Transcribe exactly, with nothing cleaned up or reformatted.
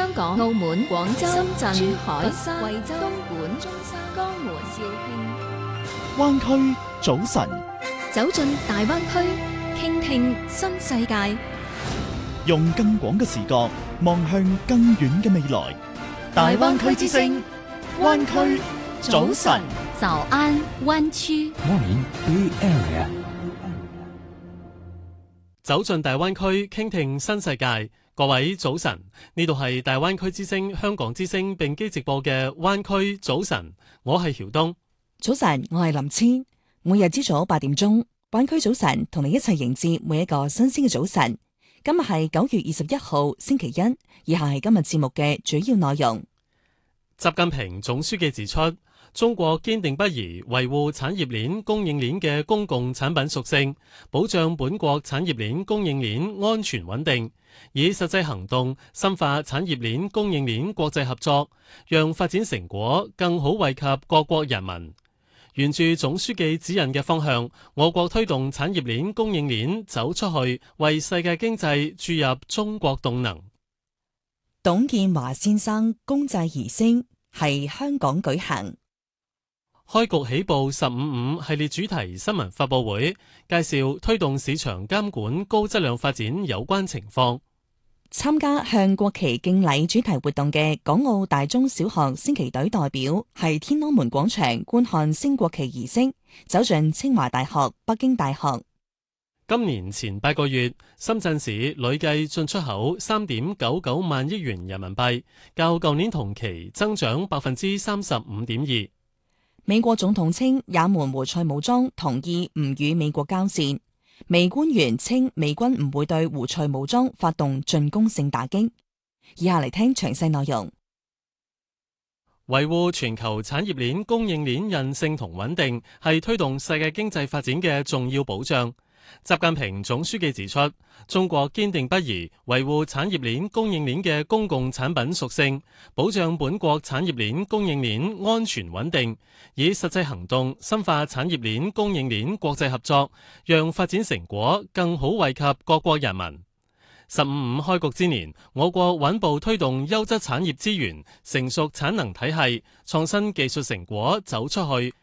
香港、澳門、廣州、深圳、珠海、 佛山、 惠州、東莞、中山、江門、肇慶。 灣區早晨， 走進大灣區，傾聽新世界， 用更廣嘅視角望向更遠嘅未來。大灣區之聲，灣區早晨。 早安灣區。 Morning Bay Area。 走進大灣區，傾聽新世界。各位早晨，呢度係大灣區之聲、香港之聲並機直播嘅灣區早晨。我係曉東。 早晨，我係林千。每日朝早八點鐘，灣區早晨同你一齊迎接每一個新鮮嘅早晨。今日係九月二十一號星期一，以下係今日節目嘅主要內容。 習近平總書記指出，中國堅定不移維護產業鏈供應鏈嘅公共產品屬性，保障本國產業鏈供應鏈安全穩定，以實際行動深化產業鏈供應鏈國際合作，讓發展成果更好惠及各國人民。沿住總書記指引嘅方向，我國推動產業鏈供應鏈走出去，為世界經濟注入中國動能。 董建華先生公祭儀式係香港舉行。 開局起步十五五系列主題新聞發佈會，介紹推動市場監管高質量發展有關情況。 參加向國旗敬禮主題活動嘅港澳大中小學升旗隊代表係天安門廣場觀看升國旗儀式，走進清華大學、北京大學。 今年前八個月，深圳市累計進出口三點九九萬億元人民幣，較舊年同期增長百分之三十五點二。 美國總統稱也門胡塞武裝同意唔與美國交戰。美官員稱美軍唔會對胡塞武裝發動進攻性打擊。以下嚟聽詳細內容。 維護全球產業鏈供應鏈韌性同穩定，係推動世界經濟發展嘅重要保障。習近平總書記指出，中國堅定不移維護產業鏈供應鏈嘅公共產品屬性，保障本國產業鏈供應鏈安全穩定，以實際行動深化產業鏈供應鏈國際合作，讓發展成果更好惠及各國人民。十五五開局之年，我國穩步推動優質產業資源、成熟產能體系、創新技術成果走出去，